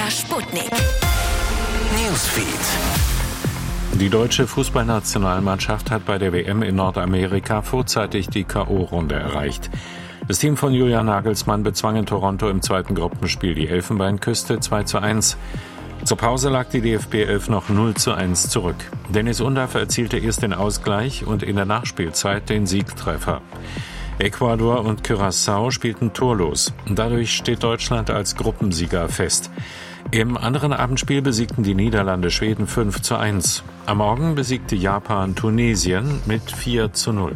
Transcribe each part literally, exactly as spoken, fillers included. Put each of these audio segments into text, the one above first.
Sputnik. Newsfeed. Die deutsche Fußballnationalmannschaft hat bei der W M in Nordamerika vorzeitig die K O-Runde erreicht. Das Team von Julian Nagelsmann bezwang in Toronto im zweiten Gruppenspiel die Elfenbeinküste zwei zu eins. Zur Pause lag die D F B elf noch null zu eins zurück. Dennis Undaff erzielte erst den Ausgleich und in der Nachspielzeit den Siegtreffer. Ecuador und Curaçao spielten torlos. Dadurch steht Deutschland als Gruppensieger fest. Im anderen Abendspiel besiegten die Niederlande Schweden fünf zu eins. Am Morgen besiegte Japan Tunesien mit vier zu null.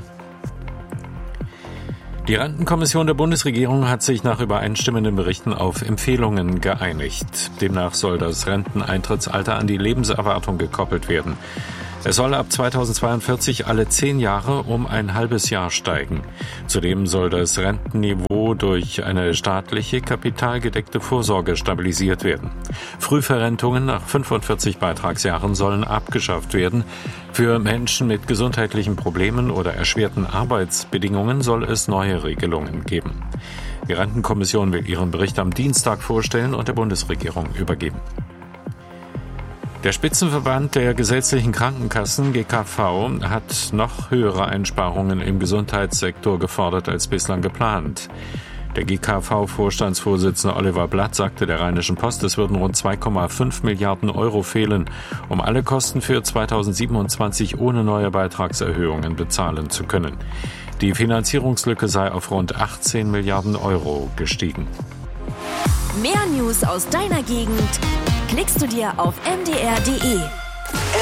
Die Rentenkommission der Bundesregierung hat sich nach übereinstimmenden Berichten auf Empfehlungen geeinigt. Demnach soll das Renteneintrittsalter an die Lebenserwartung gekoppelt werden. Es soll ab zweitausendzweiundvierzig alle zehn Jahre um ein halbes Jahr steigen. Zudem soll das Rentenniveau durch eine staatliche, kapitalgedeckte Vorsorge stabilisiert werden. Frühverrentungen nach fünfundvierzig Beitragsjahren sollen abgeschafft werden. Für Menschen mit gesundheitlichen Problemen oder erschwerten Arbeitsbedingungen soll es neue Regelungen geben. Die Rentenkommission will ihren Bericht am Dienstag vorstellen und der Bundesregierung übergeben. Der Spitzenverband der gesetzlichen Krankenkassen G K V hat noch höhere Einsparungen im Gesundheitssektor gefordert als bislang geplant. Der G K V-Vorstandsvorsitzende Oliver Blatt sagte der Rheinischen Post, es würden rund zwei Komma fünf Milliarden Euro fehlen, um alle Kosten für zweitausendsiebenundzwanzig ohne neue Beitragserhöhungen bezahlen zu können. Die Finanzierungslücke sei auf rund achtzehn Milliarden Euro gestiegen. Mehr News aus deiner Gegend klickst du dir auf m d r punkt d e.